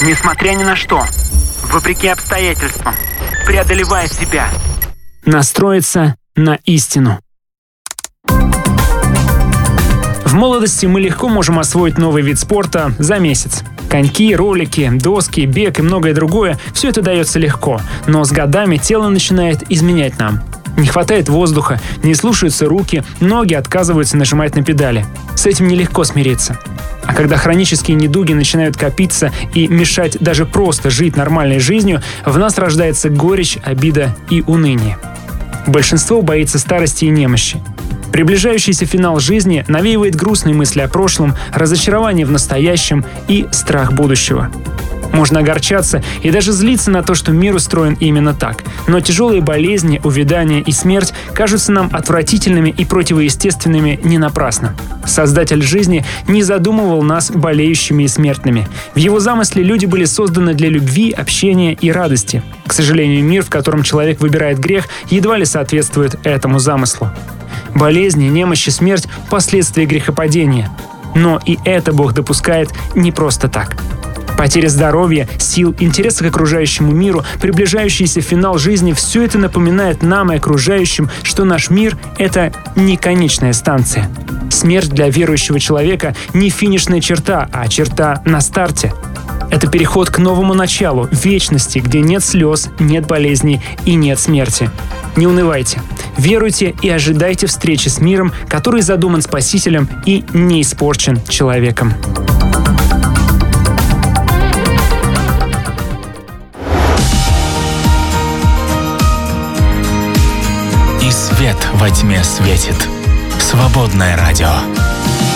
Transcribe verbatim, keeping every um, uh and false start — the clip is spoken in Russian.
Несмотря ни на что, вопреки обстоятельствам, преодолевая себя. Настроиться на истину. В молодости мы легко можем освоить новый вид спорта за месяц. Коньки, ролики, доски, бег и многое другое – все это дается легко, но с годами тело начинает изменять нам. Не хватает воздуха, не слушаются руки, ноги отказываются нажимать на педали. С этим нелегко смириться. А когда хронические недуги начинают копиться и мешать даже просто жить нормальной жизнью, в нас рождается горечь, обида и уныние. Большинство боится старости и немощи. Приближающийся финал жизни навеивает грустные мысли о прошлом, разочарование в настоящем и страх будущего. Можно огорчаться и даже злиться на то, что мир устроен именно так. Но тяжелые болезни, увядание и смерть кажутся нам отвратительными и противоестественными не напрасно. Создатель жизни не задумывал нас болеющими и смертными. В его замысле люди были созданы для любви, общения и радости. К сожалению, мир, в котором человек выбирает грех, едва ли соответствует этому замыслу. Болезни, немощь и смерть – последствия грехопадения. Но и это Бог допускает не просто так. Потеря здоровья, сил, интереса к окружающему миру, приближающийся финал жизни – все это напоминает нам и окружающим, что наш мир – это не конечная станция. Смерть для верующего человека – не финишная черта, а черта на старте. Это переход к новому началу, вечности, где нет слез, нет болезней и нет смерти. Не унывайте. Веруйте и ожидайте встречи с миром, который задуман Спасителем и не испорчен человеком. И свет во тьме светит. Свободное радио.